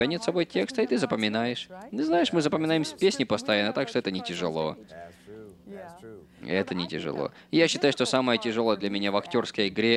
нет с собой текста, и ты запоминаешь. Ты знаешь, мы запоминаем с песни постоянно, так что это не тяжело. Это не тяжело. Я считаю, что самое тяжелое для меня в актерской игре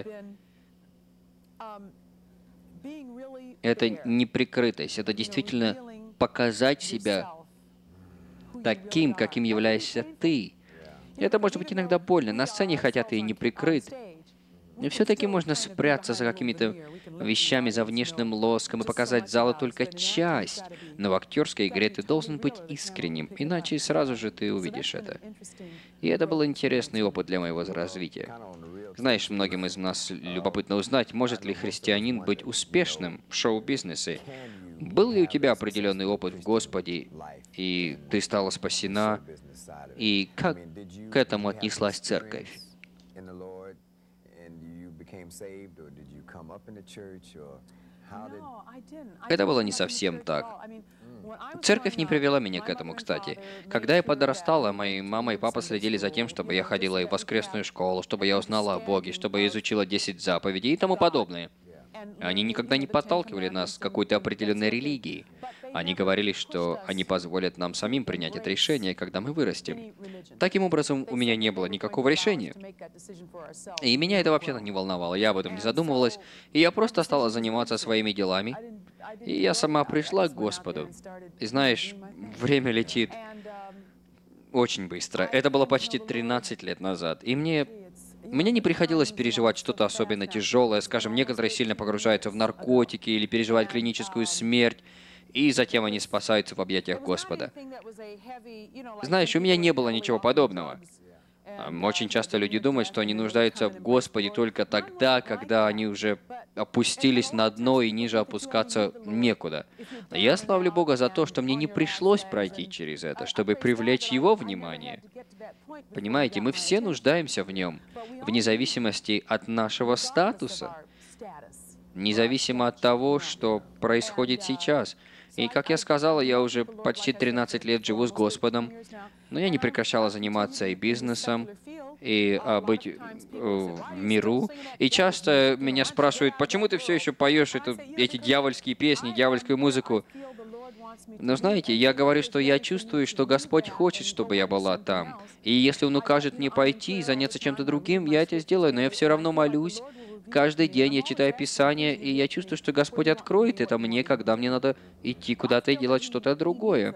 это неприкрытость. Это действительно показать себя таким, каким являешься ты. Это может быть иногда больно. На сцене, хотя ты и не прикрыт, и все-таки можно спрятаться за какими-то вещами, за внешним лоском и показать залу только часть. Но в актерской игре ты должен быть искренним, иначе сразу же ты увидишь это. И это был интересный опыт для моего развития. Знаешь, многим из нас любопытно узнать, может ли христианин быть успешным в шоу-бизнесе. Был ли у тебя определенный опыт в Господе, и ты стала спасена, и как к этому отнеслась церковь? Это было не совсем так. Церковь не привела меня к этому, кстати. Когда я подрастала, мои мама и папа следили за тем, чтобы я ходила и в воскресную школу, чтобы я узнала о Боге, чтобы я изучила 10 заповедей и тому подобное. Они никогда не подталкивали нас к какой-то определенной религии. Они говорили, что они позволят нам самим принять это решение, когда мы вырастем. Таким образом, у меня не было никакого решения. И меня это вообще-то не волновало, я об этом не задумывалась, и я просто стала заниматься своими делами. И я сама пришла к Господу. И знаешь, время летит очень быстро. Это было почти 13 лет назад. И мне не приходилось переживать что-то особенно тяжелое. Скажем, некоторые сильно погружаются в наркотики или переживают клиническую смерть, и затем они спасаются в объятиях Господа. Знаешь, у меня не было ничего подобного. Очень часто люди думают, что они нуждаются в Господе только тогда, когда они уже опустились на дно и ниже опускаться некуда. Но я славлю Бога за то, что мне не пришлось пройти через это, чтобы привлечь Его внимание. Понимаете, мы все нуждаемся в Нем, вне зависимости от нашего статуса, независимо от того, что происходит сейчас. И, как я сказала, я уже почти 13 лет живу с Господом, но я не прекращала заниматься и бизнесом, и быть в миру. И часто меня спрашивают, почему ты все еще поешь эти дьявольские песни, дьявольскую музыку? Но знаете, я говорю, что я чувствую, что Господь хочет, чтобы я была там. И если Он укажет мне пойти и заняться чем-то другим, я это сделаю, но я все равно молюсь. Каждый день я читаю Писание, и я чувствую, что Господь откроет это мне, когда мне надо идти куда-то и делать что-то другое.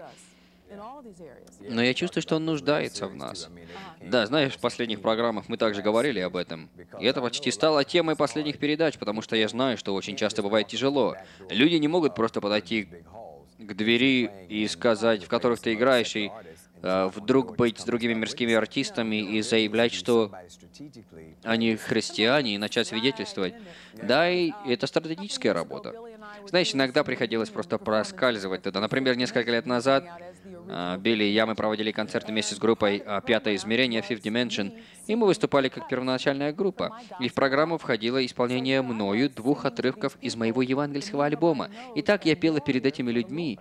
Но я чувствую, что Он нуждается в нас. Да, знаешь, в последних программах мы также говорили об этом. И это почти стало темой последних передач, потому что я знаю, что очень часто бывает тяжело. Люди не могут просто подойти к двери и сказать, в которых ты играешь, и вдруг быть с другими мирскими артистами и заявлять, что они христиане, и начать свидетельствовать. Да, и это стратегическая работа. Знаешь, иногда приходилось просто проскальзывать туда. Например, несколько лет назад Билли и я, мы проводили концерт вместе с группой «Пятое измерение» Fifth Dimension, и мы выступали как первоначальная группа. И в программу входило исполнение мною 2 отрывков из моего евангельского альбома. И так я пела перед этими людьми.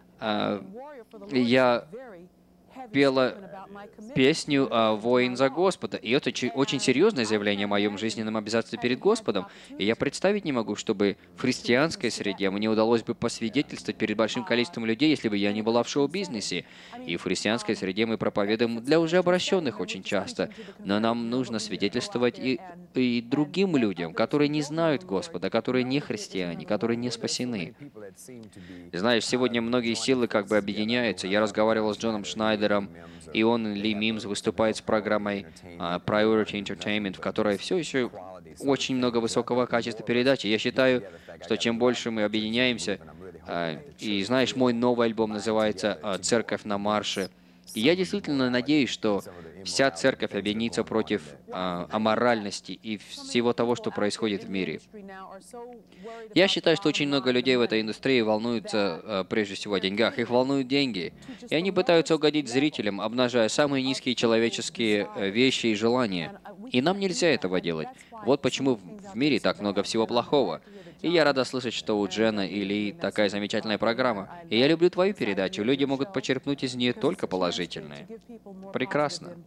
Я пела песню «Воин за Господа». И это очень серьезное заявление о моем жизненном обязательстве перед Господом. И я представить не могу, чтобы в христианской среде мне удалось бы посвидетельствовать перед большим количеством людей, если бы я не была в шоу-бизнесе. И в христианской среде мы проповедуем для уже обращенных очень часто. Но нам нужно свидетельствовать и другим людям, которые не знают Господа, которые не христиане, которые не спасены. Знаешь, сегодня многие силы как бы объединяются. Я разговаривал с Джоном Шнайдером, и он, Ли Мимс, выступает с программой Priority Entertainment, в которой все еще очень много высокого качества передачи. Я считаю, что чем больше мы объединяемся, и знаешь, мой новый альбом называется «Церковь на марше», и я действительно надеюсь, что вся церковь объединится против аморальности и всего того, что происходит в мире. Я считаю, что очень много людей в этой индустрии волнуются прежде всего о деньгах. Их волнуют деньги. И они пытаются угодить зрителям, обнажая самые низкие человеческие вещи и желания. И нам нельзя этого делать. Вот почему в мире так много всего плохого. И я рада слышать, что у Джена и Ли такая замечательная программа. И я люблю твою передачу. Люди могут почерпнуть из нее только положительное. Прекрасно.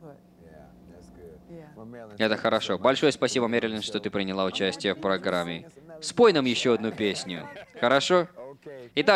Это хорошо. Большое спасибо, Мэрилин, что ты приняла участие в программе. Спой нам еще одну песню. Хорошо? Итак,